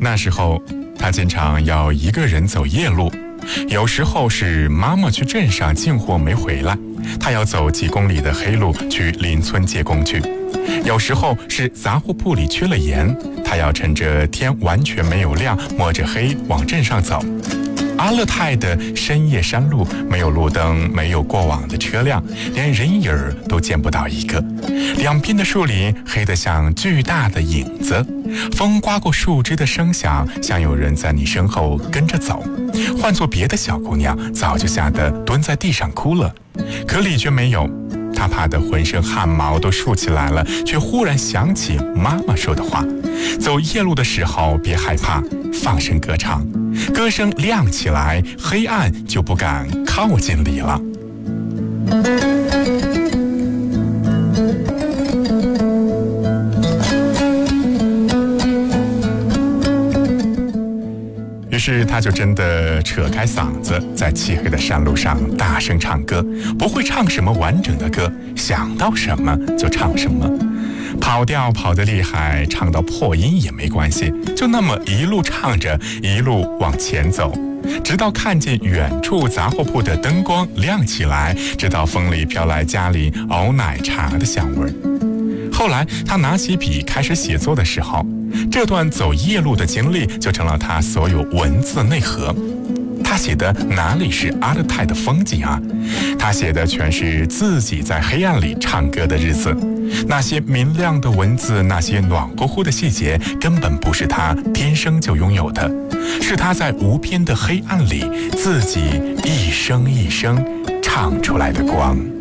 那时候他经常要一个人走夜路，有时候是妈妈去镇上进货没回来，他要走几公里的黑路去邻村借工具。有时候是杂货铺里缺了盐，他要趁着天完全没有亮，摸着黑往镇上走。阿勒泰的深夜山路，没有路灯，没有过往的车辆，连人影儿都见不到一个。两边的树林黑得像巨大的影子，风刮过树枝的声响，像有人在你身后跟着走。换做别的小姑娘，早就吓得蹲在地上哭了，可李却没有。他怕得浑身汗毛都竖起来了，却忽然想起妈妈说的话：走夜路的时候别害怕，放声歌唱，歌声亮起来，黑暗就不敢靠近你了。于是他就真的扯开嗓子，在漆黑的山路上大声唱歌，不会唱什么完整的歌，想到什么就唱什么，跑调跑得厉害，唱到破音也没关系，就那么一路唱着，一路往前走，直到看见远处杂货铺的灯光亮起来，直到风里飘来家里熬奶茶的香味儿。后来他拿起笔开始写作的时候，这段走夜路的经历就成了他所有文字的内核。他写的哪里是阿勒泰的风景啊？他写的全是自己在黑暗里唱歌的日子。那些明亮的文字，那些暖乎乎的细节，根本不是他天生就拥有的，是他在无边的黑暗里自己一声一声唱出来的光。